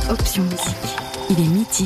Option Musique. Il est midi.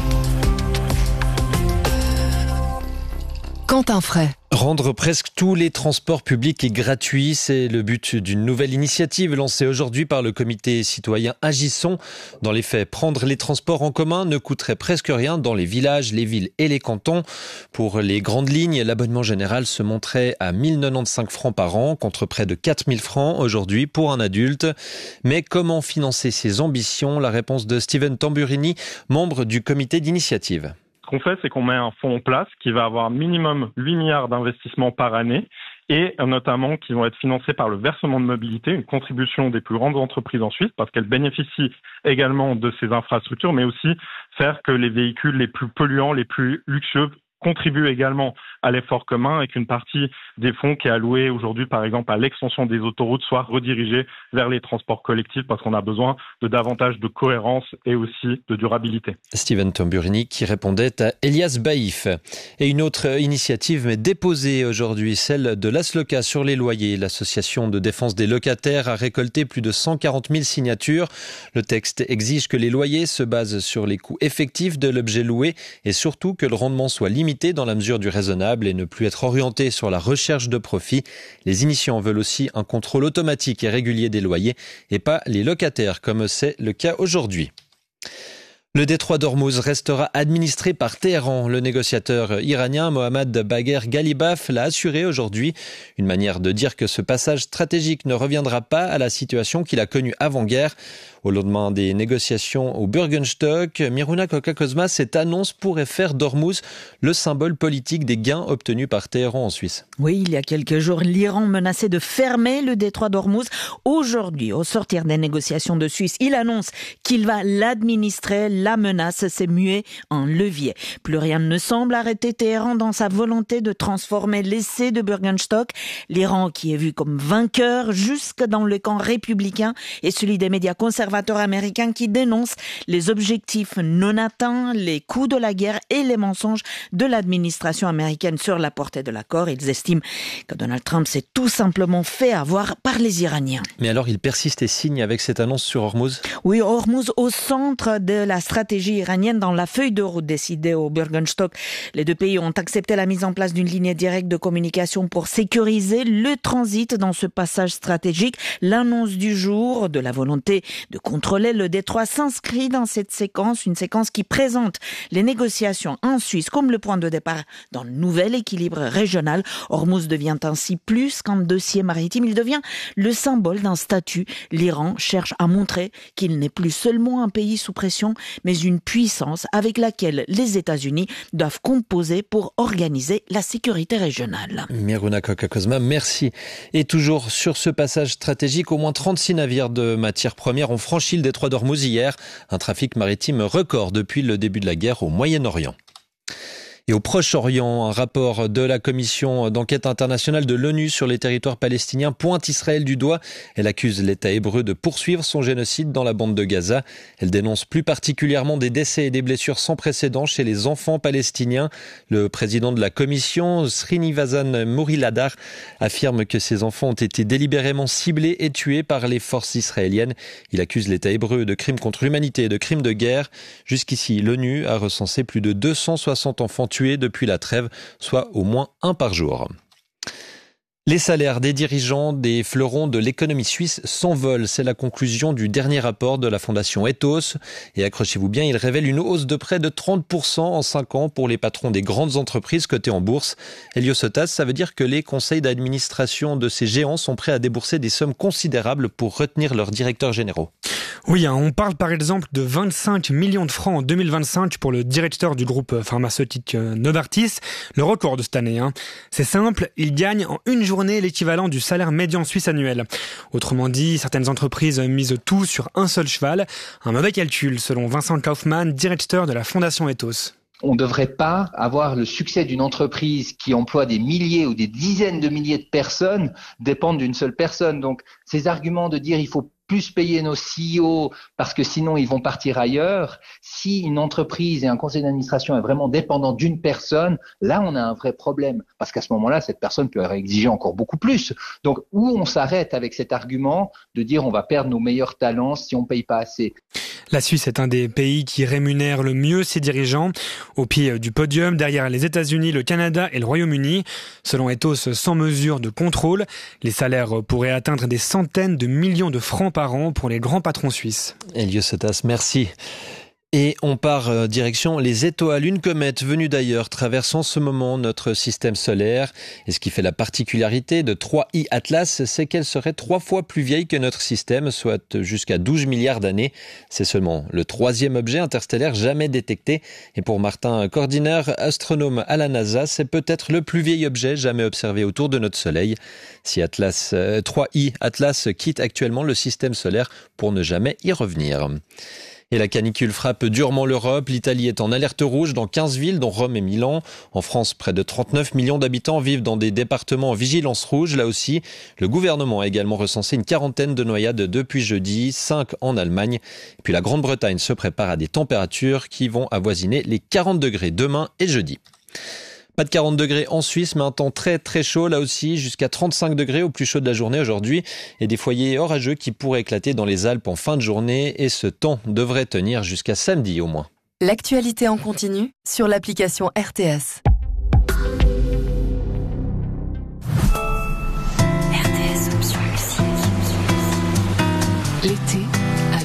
Quentin Fray. Rendre presque tous les transports publics gratuits, c'est le but d'une nouvelle initiative lancée aujourd'hui par le comité citoyen Agissons. Dans les faits, prendre les transports en commun ne coûterait presque rien dans les villages, les villes et les cantons. Pour les grandes lignes, l'abonnement général se monterait à 1095 francs par an contre près de 4000 francs aujourd'hui pour un adulte. Mais comment financer ces ambitions? La réponse de Steven Tamburini, membre du comité d'initiative. Ce qu'on fait, c'est qu'on met un fonds en place qui va avoir minimum 8 milliards d'investissements par année et notamment qui vont être financés par le versement de mobilité, une contribution des plus grandes entreprises en Suisse parce qu'elles bénéficient également de ces infrastructures, mais aussi faire que les véhicules les plus polluants, les plus luxueux contribuent également à l'effort commun et qu'une partie des fonds qui est allouée aujourd'hui, par exemple, à l'extension des autoroutes soit redirigée vers les transports collectifs parce qu'on a besoin de davantage de cohérence et aussi de durabilité. Steven Tamburini qui répondait à Elias Baïf. Et une autre initiative mais déposée aujourd'hui, celle de l'Asloca sur les loyers. L'association de défense des locataires a récolté plus de 140 000 signatures. Le texte exige que les loyers se basent sur les coûts effectifs de l'objet loué et surtout que le rendement soit limité dans la mesure du raisonnable et ne plus être orienté sur la recherche de profit. Les initiants veulent aussi un contrôle automatique et régulier des loyers et pas les locataires comme c'est le cas aujourd'hui. Le détroit d'Ormuz restera administré par Téhéran. Le négociateur iranien Mohammad Bagher Ghalibaf l'a assuré aujourd'hui. Une manière de dire que ce passage stratégique ne reviendra pas à la situation qu'il a connue avant-guerre. Au lendemain des négociations au Bürgenstock, Miruna Koka-Kozma, cette annonce pourrait faire d'Ormuz le symbole politique des gains obtenus par Téhéran en Suisse. Oui, il y a quelques jours, l'Iran menaçait de fermer le détroit d'Ormuz. Aujourd'hui, au sortir des négociations de Suisse, il annonce qu'il va l'administrer. La menace s'est muée en levier. Plus rien ne semble arrêter Téhéran dans sa volonté de transformer l'essai de Bürgenstock. L'Iran qui est vu comme vainqueur jusque dans le camp républicain et celui des médias conservateurs américains qui dénoncent les objectifs non atteints, les coups de la guerre et les mensonges de l'administration américaine sur la portée de l'accord. Ils estiment que Donald Trump s'est tout simplement fait avoir par les Iraniens. Mais alors il persiste et signe avec cette annonce sur Ormuz? Oui, Ormuz au centre de la stratégie iranienne dans la feuille de route décidée au Bürgenstock. Les deux pays ont accepté la mise en place d'une ligne directe de communication pour sécuriser le transit dans ce passage stratégique. L'annonce du jour de la volonté de contrôler le détroit s'inscrit dans cette séquence, une séquence qui présente les négociations en Suisse comme le point de départ dans le nouvel équilibre régional. Ormuz devient ainsi plus qu'un dossier maritime, il devient le symbole d'un statut. L'Iran cherche à montrer qu'il n'est plus seulement un pays sous pression, mais une puissance avec laquelle les États-Unis doivent composer pour organiser la sécurité régionale. Miruna Koka-Kozma, merci. Et toujours sur ce passage stratégique, au moins 36 navires de matières premières ont franchi le détroit d'Ormuz hier. Un trafic maritime record depuis le début de la guerre au Moyen-Orient. Et au Proche-Orient, un rapport de la commission d'enquête internationale de l'ONU sur les territoires palestiniens pointe Israël du doigt. Elle accuse l'État hébreu de poursuivre son génocide dans la bande de Gaza. Elle dénonce plus particulièrement des décès et des blessures sans précédent chez les enfants palestiniens. Le président de la commission, Srinivazan Muriladar, affirme que ces enfants ont été délibérément ciblés et tués par les forces israéliennes. Il accuse l'État hébreu de crimes contre l'humanité et de crimes de guerre. Jusqu'ici, l'ONU a recensé plus de 260 enfants tués depuis la trêve, soit au moins un par jour. Les salaires des dirigeants des fleurons de l'économie suisse s'envolent. C'est la conclusion du dernier rapport de la fondation Ethos. Et accrochez-vous bien, il révèle une hausse de près de 30% en 5 ans pour les patrons des grandes entreprises cotées en bourse. Elio Sotas, ça veut dire que les conseils d'administration de ces géants sont prêts à débourser des sommes considérables pour retenir leurs directeurs généraux. Oui, on parle par exemple de 25 millions de francs en 2025 pour le directeur du groupe pharmaceutique Novartis, le record de cette année. C'est simple, il gagne en une journée l'équivalent du salaire médian suisse annuel. Autrement dit, certaines entreprises misent tout sur un seul cheval. Un mauvais calcul, selon Vincent Kaufmann, directeur de la fondation Ethos. On ne devrait pas avoir le succès d'une entreprise qui emploie des milliers ou des dizaines de milliers de personnes dépendre d'une seule personne. Donc, ces arguments de dire il faut plus payer nos CEO parce que sinon ils vont partir ailleurs. Si une entreprise et un conseil d'administration est vraiment dépendant d'une personne, là on a un vrai problème parce qu'à ce moment-là, cette personne peut exiger encore beaucoup plus. Donc où on s'arrête avec cet argument de dire on va perdre nos meilleurs talents si on paye pas assez. La Suisse est un des pays qui rémunère le mieux ses dirigeants. Au pied du podium, derrière les États-Unis, le Canada et le Royaume-Uni. Selon Ethos, sans mesure de contrôle, les salaires pourraient atteindre des centaines de millions de francs par an pour les grands patrons suisses. Eliosetas, merci. Et on part direction les étoiles. Une comète venue d'ailleurs traverse en ce moment notre système solaire. Et ce qui fait la particularité de 3I Atlas, c'est qu'elle serait 3 fois plus vieille que notre système, soit jusqu'à 12 milliards d'années. C'est seulement le 3e objet interstellaire jamais détecté. Et pour Martin Cordiner, astronome à la NASA, c'est peut-être le plus vieil objet jamais observé autour de notre Soleil. Si 3I Atlas quitte actuellement le système solaire pour ne jamais y revenir. Et la canicule frappe durement l'Europe. L'Italie est en alerte rouge dans 15 villes, dont Rome et Milan. En France, près de 39 millions d'habitants vivent dans des départements en vigilance rouge. Là aussi, le gouvernement a également recensé une quarantaine de noyades depuis jeudi, 5 en Allemagne. Et puis la Grande-Bretagne se prépare à des températures qui vont avoisiner les 40 degrés demain et jeudi. Pas de 40 degrés en Suisse, mais un temps très très chaud là aussi, jusqu'à 35 degrés au plus chaud de la journée aujourd'hui et des foyers orageux qui pourraient éclater dans les Alpes en fin de journée et ce temps devrait tenir jusqu'à samedi au moins. L'actualité en continu sur l'application RTS.